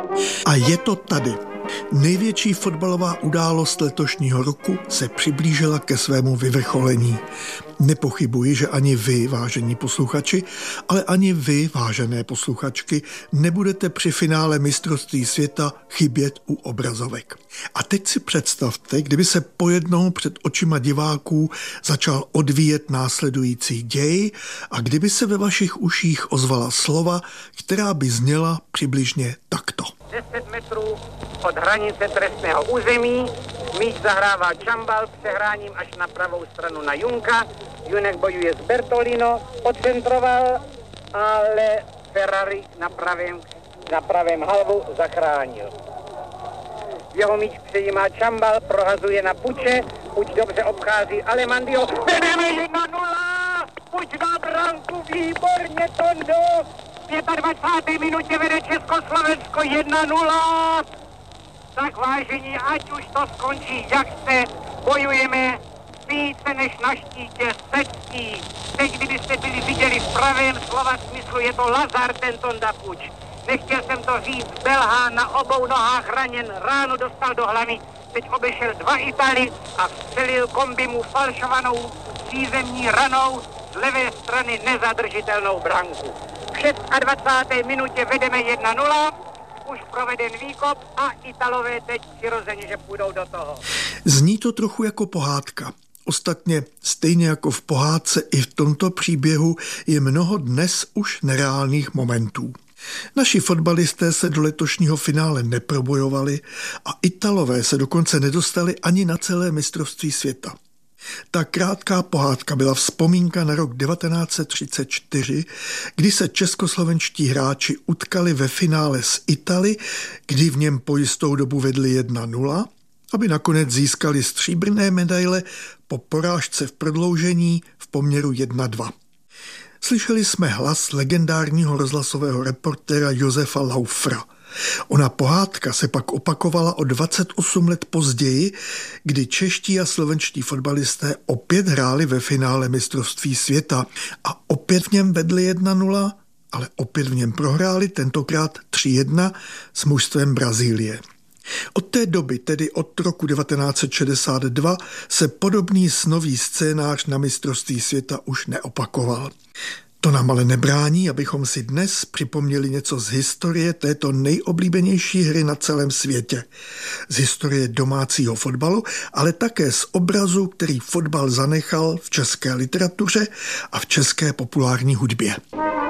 A je to tady. Největší fotbalová událost letošního roku se přiblížila ke svému vyvrcholení. Nepochybuji, že ani vy, vážení posluchači, ale ani vy, vážené posluchačky, nebudete při finále mistrovství světa chybět u obrazovek. A teď si představte, kdyby se pojednou před očima diváků začal odvíjet následující děj a kdyby se ve vašich uších ozvala slova, která by zněla přibližně takto. 10 metrů od hranice trestného území, míč zahrává Čambal přehráním až na pravou stranu na Junka, Junek bojuje s Bertolino, odcentroval, ale Ferrari na pravém halvu zachránil. Jeho míč přejímá Čambal, prohazuje na Puče, Puč dobře obchází Alemandio, vedeme 1-0, Puč dá branku, výborně Tondo, v 25. minutě vede Československo 1-0. Tak vážení, ať už to skončí, jak chce, bojujeme více než na štítě se ctí. Teď, kdybyste viděli v pravém slova smyslu, je to Lazar, ten Tonda Puč. Nechtěl jsem to říct, belhá na obou nohách raněn, ránu dostal do hlavy, teď obešel 2 Italy a vstřelil kombi mu falšovanou přízemní ranou z levé strany nezadržitelnou branku. V 26. minutě vedeme 1-0, už proveden výkop a Italové teď přirozeně, že půjdou do toho. Zní to trochu jako pohádka. Ostatně stejně jako v pohádce i v tomto příběhu je mnoho dnes už nereálných momentů. Naši fotbalisté se do letošního finále neprobojovali a Italové se dokonce nedostali ani na celé mistrovství světa. Ta krátká pohádka byla vzpomínka na rok 1934, kdy se českoslovenští hráči utkali ve finále s Italy, kdy v něm po jistou dobu vedli 1-0, aby nakonec získali stříbrné medaile po porážce v prodloužení v poměru 1-2. Slyšeli jsme hlas legendárního rozhlasového reportéra Josefa Laufra. Ona pohádka se pak opakovala o 28 let později, kdy čeští a slovenští fotbalisté opět hráli ve finále mistrovství světa a opět v něm vedli 1-0, ale opět v něm prohráli, tentokrát 3-1 s mužstvem Brazílie. Od té doby, tedy od roku 1962, se podobný snový scénář na mistrovství světa už neopakoval. To nám ale nebrání, abychom si dnes připomněli něco z historie této nejoblíbenější hry na celém světě. Z historie domácího fotbalu, ale také z obrazu, který fotbal zanechal v české literatuře a v české populární hudbě.